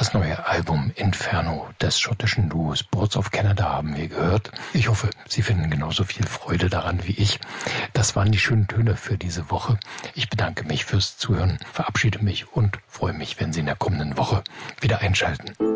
Das neue Album Inferno des schottischen Duos Boards of Canada haben wir gehört. Ich hoffe, Sie finden genauso viel Freude daran wie ich. Das waren die schönen Töne für diese Woche. Ich bedanke mich fürs Zuhören, verabschiede mich und freue mich, wenn Sie in der kommenden Woche wieder einschalten.